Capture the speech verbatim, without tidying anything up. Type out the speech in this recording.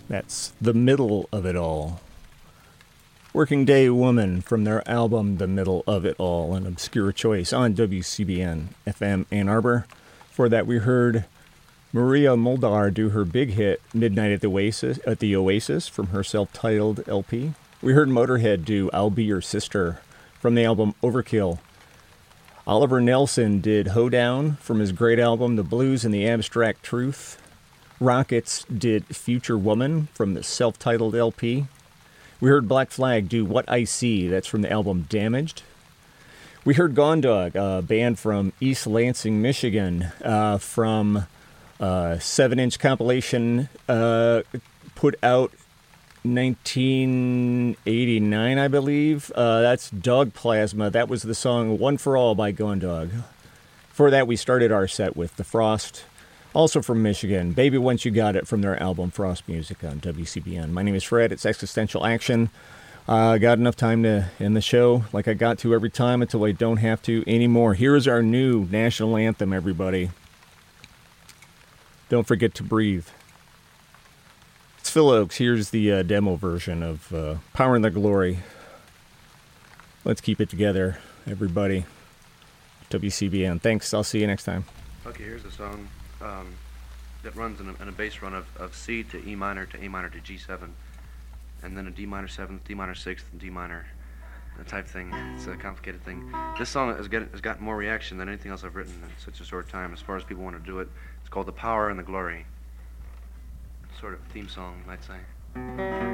That's The Middle of It All. Working Day Woman from their album The Middle of It All, an obscure choice on W C B N F M Ann Arbor. For that we heard Maria Muldaur do her big hit Midnight at the Oasis, at the Oasis from her self-titled L P. We heard Motorhead do I'll Be Your Sister from the album Overkill. Oliver Nelson did Hoedown from his great album The Blues and the Abstract Truth. Rockets did Future Woman from the self-titled L P. We heard Black Flag do What I See, that's from the album Damaged. We heard Gone Dog, a band from East Lansing, Michigan, uh, from a seven-inch compilation uh, put out nineteen eighty-nine, I believe. Uh, that's Dog Plasma. That was the song One for All by Gone Dog. For that, we started our set with The Frost, also from Michigan. Baby Once You Got It from their album Frost Music on W C B N. My name is Fred. It's Existential Action. I uh, got enough time to end the show like I got to every time until I don't have to anymore. Here is our new national anthem, everybody. Don't Forget to Breathe. It's Phil Oakes. Here's the uh, demo version of uh, Power and the Glory. Let's keep it together, everybody. W C B N. Thanks. I'll see you next time. Okay, here's a song um, that runs in a, in a bass run of, of C to E minor to A minor to G seven, and then a D minor seventh, D minor sixth, and D minor uh, type thing. It's a complicated thing. This song has, get, has gotten more reaction than anything else I've written in such a short time as far as people want to do it. It's called The Power and the Glory. Sort of theme song, you might say.